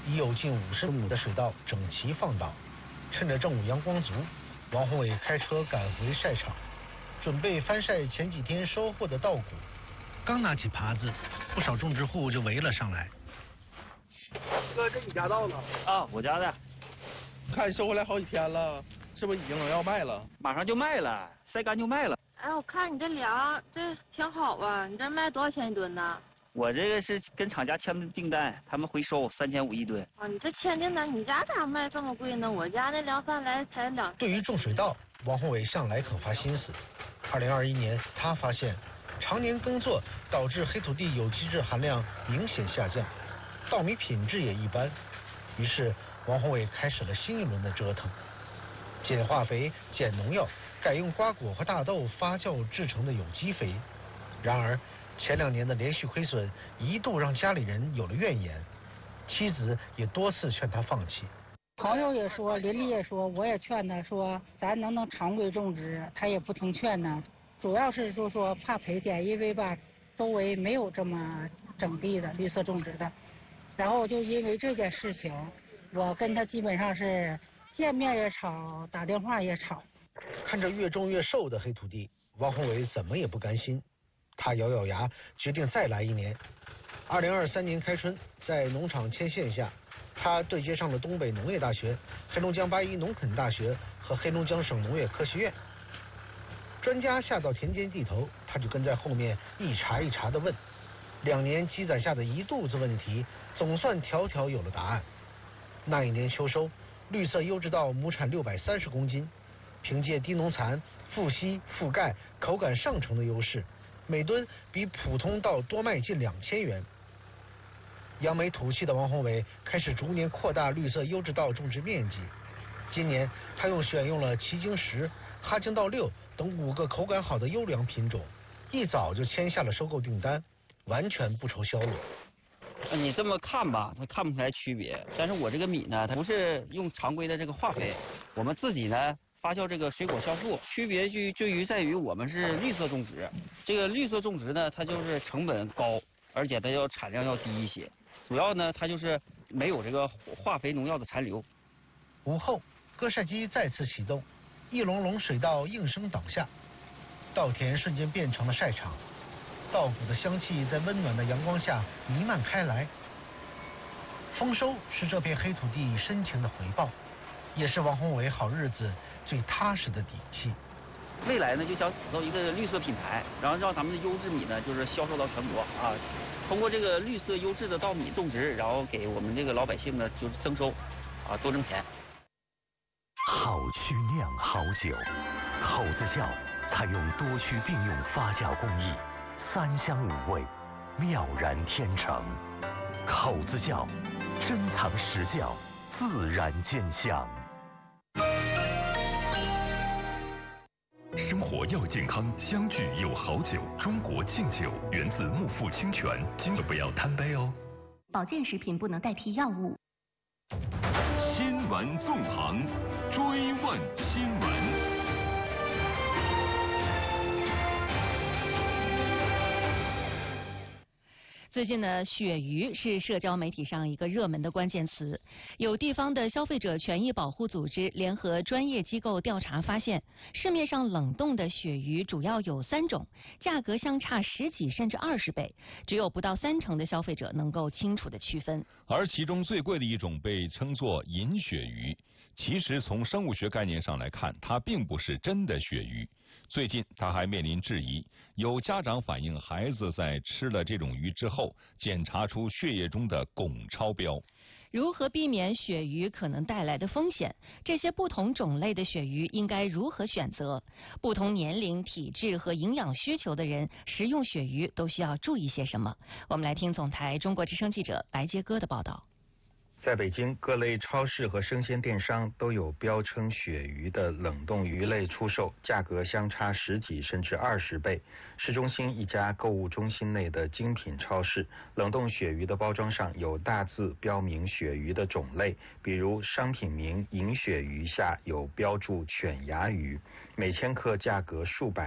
已有近50亩的水稻整齐放倒。趁着正午阳光足，王宏伟开车赶回晒场，准备翻晒前几天收获的稻谷。刚拿起耙子，不少种植户就围了上来。 哥，这你家稻呢？ 啊，我家的。 看收回来好几天了，是不是已经能要卖了？ 马上就卖了，晒干就卖了。 哎，我看你这粮这挺好啊，你这卖多少钱一吨呢？ 我这个是跟厂家签的订单，他们回收3500一吨。 啊，你这签订单，你家咋卖这么贵呢？我家那粮贩来才2。 对于种水稻，王宏伟向来肯花心思。2021年，他发现常年耕作导致黑土地有机质含量明显下降，稻米品质也一般。于是王宏伟开始了新一轮的折腾，减化肥、减农药，改用瓜果和大豆发酵制成的有机肥。然而前2年的连续亏损一度让家里人有了怨言，妻子也多次劝他放弃。 朋友也说，邻里也说，我也劝他说咱能常规种植，他也不听劝呢。主要是就说怕赔钱，因为吧周围没有这么整地的绿色种植的。然后就因为这件事情，我跟他基本上是见面也吵，打电话也吵。 看着越种越瘦的黑土地，王宏伟怎么也不甘心。他咬咬牙，决定再来1年。2023年开春，在农场牵线下，他对接上了东北农业大学、黑龙江8一农垦大学和黑龙江省农业科学院。专家下到田间地头，他就跟在后面一茬一茬地问。2年积攒下的一肚子问题，总算条条有了答案。那一年秋收，绿色优质稻亩产630公斤，凭借低农残、富硒、富钙、口感上乘的优势，每吨比普通稻多卖近2000元。扬眉吐气的王宏伟开始逐年扩大绿色优质稻种植面积。今年他选用了奇经10、哈京稻6等5个口感好的优良品种，一早就签下了收购订单，完全不愁销路。 你这么看吧，它看不出来区别。但是我这个米呢，它不是用常规的这个化肥，我们自己呢发酵这个水果酵素，区别就在于我们是绿色种植。这个绿色种植呢，它就是成本高，而且它产量要低一些。主要呢，它就是没有这个化肥农药的残留。 午后，割晒机再次启动，一笼笼水稻应声倒下，稻田瞬间变成了晒场，稻谷的香气在温暖的阳光下弥漫开来。丰收是这片黑土地深情的回报，也是王宏伟好日子最踏实的底气。 未来呢，就想打造一个绿色品牌，然后让咱们的优质米呢，就是销售到全国啊。通过这个绿色优质的稻米种植，然后给我们这个老百姓呢，就是增收，啊，多挣钱。 好曲酿好酒，口子窖采用多区并用发酵工艺，3香5味，妙然天成。口子窖珍藏实窖，自然见香。 生活要健康，相聚有好酒。中国劲酒源自木富清泉，今酒不要贪杯哦。 保健食品不能代替药物。 新闻纵横，追问新闻。 最近呢，鳕鱼是社交媒体上一个热门的关键词。有地方的消费者权益保护组织联合专业机构调查发现，市面上冷冻的鳕鱼主要有3种，价格相差10几甚至20倍，只有不到30%的消费者能够清楚地区分。 而其中最贵的一种被称作银鳕鱼，其实从生物学概念上来看，它并不是真的鳕鱼。最近它还面临质疑，有家长反映孩子在吃了这种鱼之后，检查出血液中的汞超标。 如何避免鳕鱼可能带来的风险？这些不同种类的鳕鱼应该如何选择？不同年龄、体质和营养需求的人食用鳕鱼都需要注意些什么？我们来听总台中国之声记者白杰哥的报道。 在北京，各类超市和生鲜电商都有标称鳕鱼的冷冻鱼类出售，价格相差10几甚至20倍。市中心一家购物中心内的精品超市，冷冻鳕鱼的包装上有大字标明鳕鱼的种类，比如商品名银鳕鱼下有标注犬牙鱼，每千克价格数百